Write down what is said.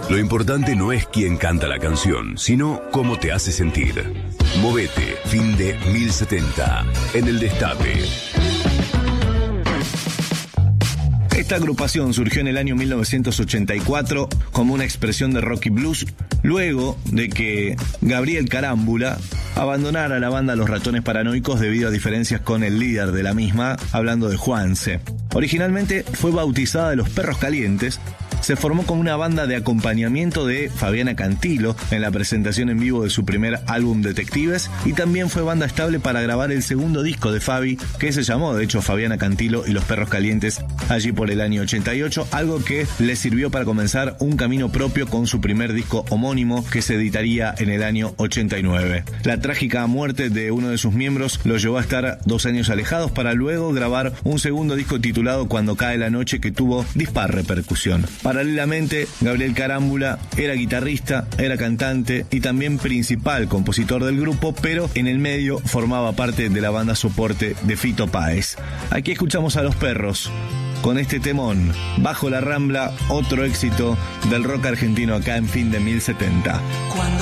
Lo importante no es quién canta la canción, sino cómo te hace sentir. Movete, fin de 1070, en el Destape. Esta agrupación surgió en el año 1984 como una expresión de rock y blues, luego de que Gabriel Carámbula abandonara la banda Los Ratones Paranoicos debido a diferencias con el líder de la misma, hablando de Juanse. Originalmente fue bautizada de Los Perros Calientes. Se formó como una banda de acompañamiento de Fabiana Cantilo en la presentación en vivo de su primer álbum Detectives, y también fue banda estable para grabar el segundo disco de Fabi, que se llamó de hecho Fabiana Cantilo y Los Perros Calientes, allí por el año 88, algo que le sirvió para comenzar un camino propio con su primer disco homónimo que se editaría en el año 89. La trágica muerte de uno de sus miembros lo llevó a estar 2 años alejados para luego grabar un segundo disco titulado Cuando cae la noche, que tuvo dispar repercusión. Paralelamente, Gabriel Carámbula era guitarrista, era cantante y también principal compositor del grupo, pero en el medio formaba parte de la banda soporte de Fito Páez. Aquí escuchamos a Los Perros con este temón, Bajo la Rambla, otro éxito del rock argentino acá en Fin de 1070.